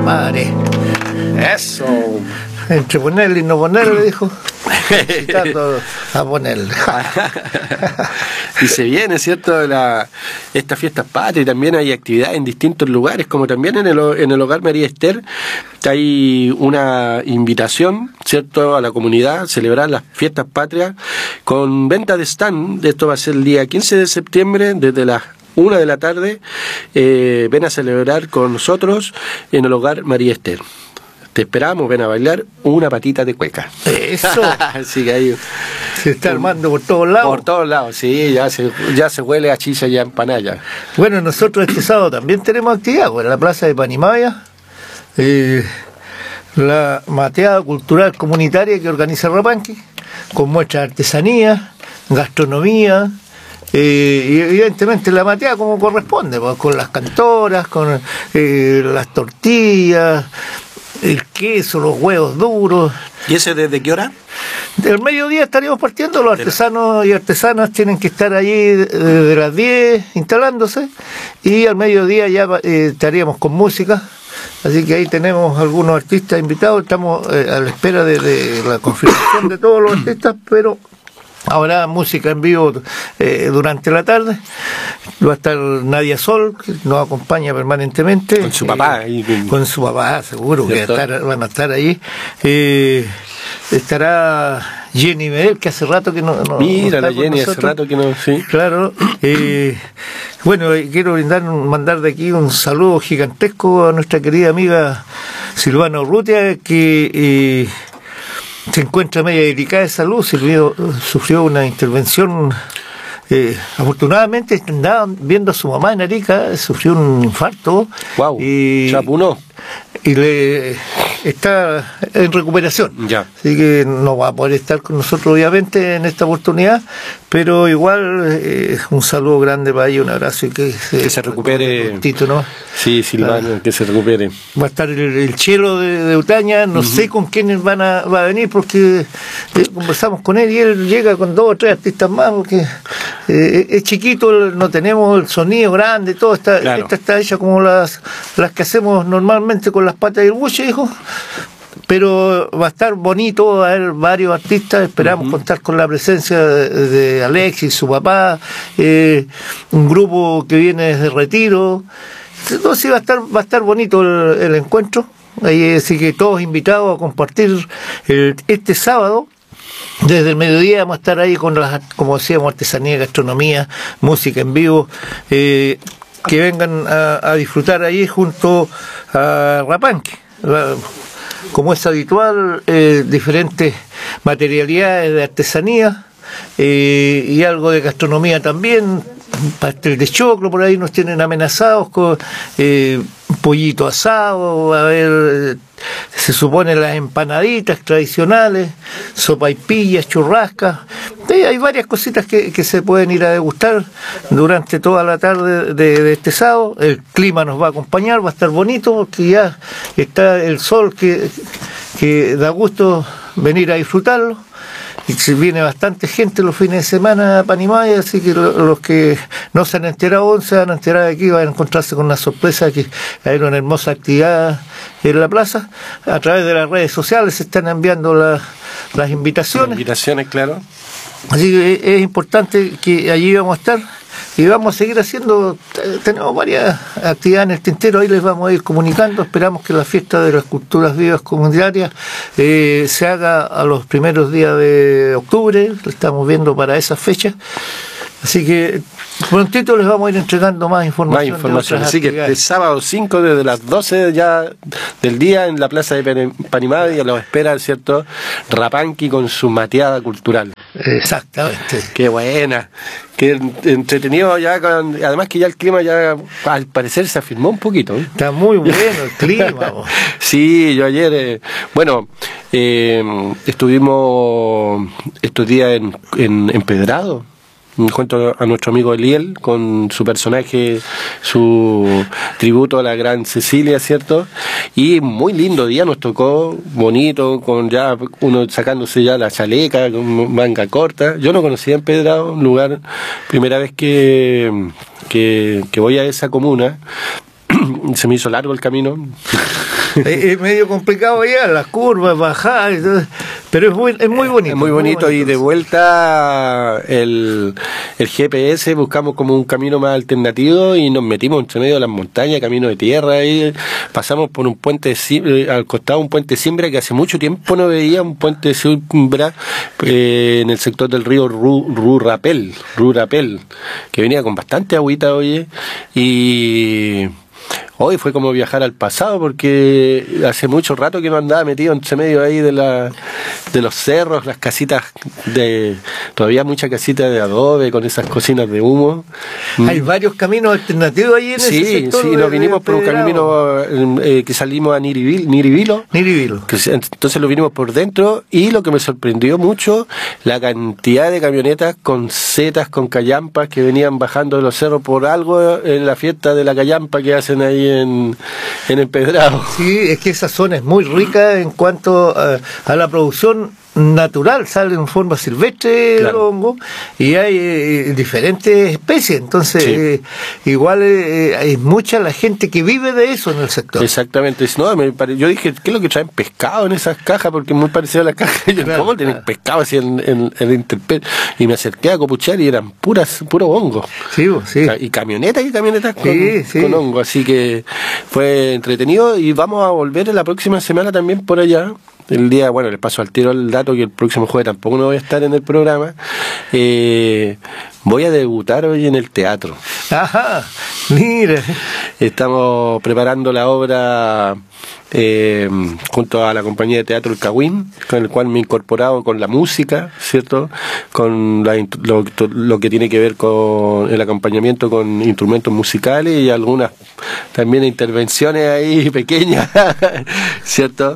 compadre. Eso. Entre ponerle y no ponerle, dijo. Citando a ponerle. Y se viene, ¿cierto? Estas fiestas patrias, y también hay actividades en distintos lugares, como también en el Hogar María Esther. Hay una invitación, ¿cierto?, a la comunidad a celebrar las fiestas patrias con venta de stand. Esto va a ser el día 15 de septiembre, desde las 1 de la tarde. Ven a celebrar con nosotros en el Hogar María Esther. Te esperamos, ven a bailar una patita de cueca. Eso. Así que ahí Se está armando por todos lados. Por todos lados, sí, ya se huele a chicha y a empanalla. Bueno, nosotros este sábado también tenemos actividad, en la plaza de Panimaya, la mateada cultural comunitaria que organiza Rapanqui, con muestras de artesanía, gastronomía, y evidentemente la mateada como corresponde, pues, con las cantoras, con las tortillas, el queso, los huevos duros. ¿Y ese desde qué hora? Del mediodía estaríamos partiendo, los artesanos y artesanas tienen que estar allí desde las 10 instalándose, y al mediodía ya estaríamos con música, así que ahí tenemos algunos artistas invitados, estamos a la espera de la confirmación de todos los artistas, pero habrá música en vivo durante la tarde. Va a estar Nadia Sol, que nos acompaña permanentemente. Con su papá. Con su papá, seguro que van a estar allí. Estará Jenny Medel, que hace rato que no Mira, no la Jenny hace rato que no, sí. Claro. Bueno, quiero mandar de aquí un saludo gigantesco a nuestra querida amiga Silvana Urrutia, que se encuentra media delicada de salud, sufrió una intervención. Afortunadamente andaban viendo a su mamá en Arica, sufrió un infarto. Wow, chapunó. Y está en recuperación. Ya. Así que no va a poder estar con nosotros obviamente en esta oportunidad, pero igual un saludo grande para ella, un abrazo y que se recupere. ¿No? Sí, Silvana, que se recupere. Va a estar el Chelo de Utaña, no sé con quiénes va a venir, porque conversamos con él y él llega con 2 o 3 artistas más, porque es chiquito, no tenemos el sonido grande, todo está, claro. Esta está hecha como las que hacemos normalmente con las patas del buche, hijo. Pero va a estar bonito, va a haber varios artistas, esperamos contar con la presencia de Alexis, su papá, un grupo que viene desde Retiro. Entonces va a estar bonito el encuentro, así que todos invitados a compartir este sábado. Desde el mediodía vamos a estar ahí con como decíamos, artesanía, gastronomía, música en vivo, que vengan a disfrutar ahí junto a Rapanqui. Como es habitual, diferentes materialidades de artesanía y algo de gastronomía también, pastel de choclo, por ahí nos tienen amenazados con pollito asado, va a haber, se supone, las empanaditas tradicionales, sopaipillas, churrascas. Hay varias cositas que se pueden ir a degustar durante toda la tarde de este sábado. El clima nos va a acompañar, va a estar bonito porque ya está el sol que da gusto venir a disfrutarlo. Y viene bastante gente los fines de semana a Panimaya, así que los que no se han enterado aún se van a enterar aquí, van a encontrarse con una sorpresa, que hay una hermosa actividad en la plaza. A través de las redes sociales se están enviando las invitaciones. Invitaciones, claro. Así que es importante que allí vamos a estar y vamos a seguir haciendo, tenemos varias actividades en el tintero, ahí les vamos a ir comunicando. Esperamos que la fiesta de las culturas vivas comunitarias se haga a los primeros días de octubre, lo estamos viendo para esa fecha, así que prontito les vamos a ir entregando más información. Así que el sábado 5 desde las 12 ya del día en la plaza de Panimaya los espera, ¿cierto? Rapanqui con su mateada cultural. Exactamente. Qué buena, qué entretenido ya, además que ya el clima ya al parecer se afirmó un poquito. Está muy bueno el clima. Sí, yo ayer, estuvimos estos días en Empedrado, junto a nuestro amigo Eliel, con su personaje, su tributo a la gran Cecilia, ¿cierto? Y muy lindo día nos tocó, bonito, con ya uno sacándose ya la chaleca, con manga corta. Yo no conocía Empedrado, un lugar, primera vez que voy a esa comuna, se me hizo largo el camino. Es medio complicado allá, las curvas, bajar, pero es muy bonito. Es muy bonito y de vuelta el GPS buscamos como un camino más alternativo y nos metimos entre medio de las montañas, camino de tierra, y pasamos por un puente al costado, un puente Simbra, que hace mucho tiempo no veía un puente Simbra en el sector del río Rurapel, que venía con bastante agüita, oye, y hoy fue como viajar al pasado, porque hace mucho rato que no andaba metido entre medio ahí de los cerros, las casitas todavía muchas casitas de adobe con esas cocinas de humo. Hay varios caminos alternativos ahí en ese sector. Sí, nos vinimos por un camino que salimos a Niribilo. Entonces lo vinimos por dentro, y lo que me sorprendió mucho, la cantidad de camionetas con setas, con callampas que venían bajando de los cerros por algo en la fiesta de la callampa que hacen ahí en Empedrado. Sí, es que esa zona es muy rica en cuanto a la producción natural, sale en forma silvestre, claro, el hongo, y hay diferentes especies, entonces igual es mucha la gente que vive de eso en el sector. Exactamente. No, yo dije, ¿qué es lo que traen pescado en esas cajas? Porque es muy parecido a las cajas. ¿Cómo tienen pescado así en el intemperie? Y me acerqué a copuchar y eran puro hongo. Sí. Y camionetas con hongo, así que fue entretenido, y vamos a volver en la próxima semana también por allá. El día, bueno, les paso al tiro el dato, que el próximo jueves tampoco no voy a estar en el programa. Voy a debutar hoy en el teatro. Ajá, mira. Estamos preparando la obra junto a la compañía de teatro El Cagüín, con el cual me he incorporado con la música, ¿cierto? Con lo que tiene que ver con el acompañamiento con instrumentos musicales y algunas también intervenciones ahí pequeñas, ¿cierto?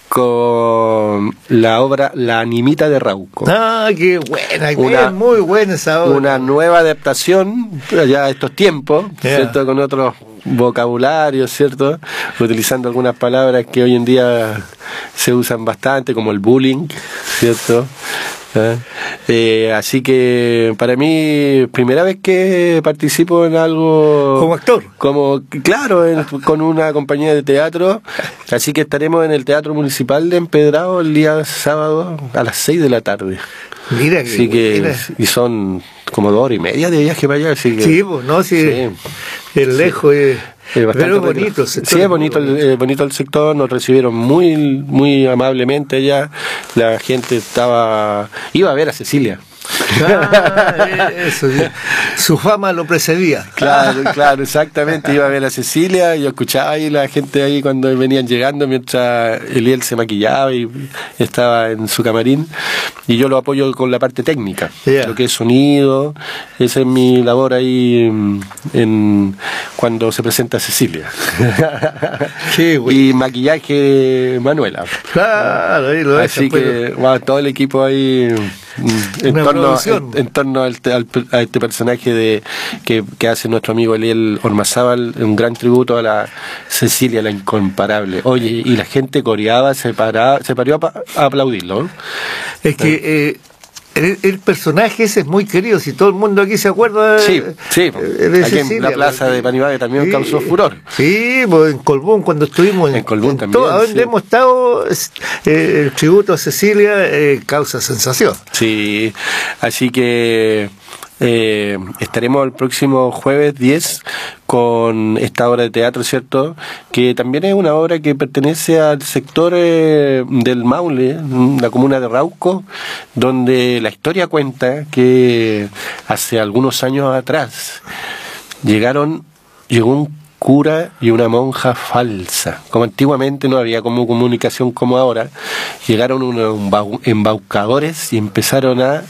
Con la obra La Animita de Rauco. ¡Ah, qué buena! Muy buena esa obra. Una nueva adaptación ya a estos tiempos, ¿cierto? Con otros vocabularios, ¿cierto? Utilizando algunas palabras que hoy en día se usan bastante, como el bullying, ¿cierto? Así que para mí, primera vez que participo en algo como actor, con una compañía de teatro, así que estaremos en el Teatro Municipal de Empedrado el día sábado a las 6 de la tarde. Mira que, así que y son como 2 horas y media de viaje para allá, así que sí, pues no, sí. El lejos pero es bonito el sector. Sí, es bonito el sector, nos recibieron muy amablemente allá. La gente iba a ver a Cecilia. Eso, su fama lo precedía. Claro, exactamente. Iba a ver a Cecilia, yo escuchaba ahí la gente ahí cuando venían llegando, mientras Eliel se maquillaba y estaba en su camarín, y yo lo apoyo con la parte técnica, lo que es sonido. Esa es mi labor ahí cuando se presenta Cecilia. Y maquillaje Manuela. Claro, ahí lo así que todo el equipo ahí en torno a este personaje que hace nuestro amigo Eliel Ormazábal, un gran tributo a la Cecilia, la incomparable. Oye, y la gente coreaba, se parió a aplaudirlo, ¿no? Es que el personaje ese es muy querido, si todo el mundo aquí se acuerda de aquí Cecilia, en la plaza de Panibague también causó furor. Sí, pues en Colbún, cuando estuvimos en Colbún también, donde hemos estado, el tributo a Cecilia causa sensación. Sí, así que estaremos el próximo jueves 10 con esta obra de teatro, ¿cierto? Que también es una obra que pertenece al sector del Maule, la comuna de Rauco, donde la historia cuenta que hace algunos años atrás llegó un cura y una monja falsa. Como antiguamente no había como comunicación como ahora, llegaron unos embaucadores y empezaron a